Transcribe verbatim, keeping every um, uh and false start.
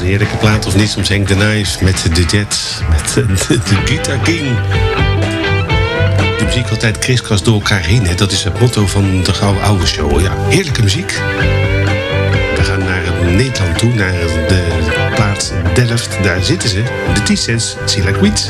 een heerlijke plaat of niet? Soms Henk de Nijs met de Jets, met de, de, de Guitar King. De muziek altijd kriskras door elkaar heen. Hè? Dat is het motto van de Gouden Oude Show. Ja, heerlijke muziek. We gaan naar Nederland toe, naar de plaats Delft. Daar zitten ze, de T-Sets, Sea Like Weeds.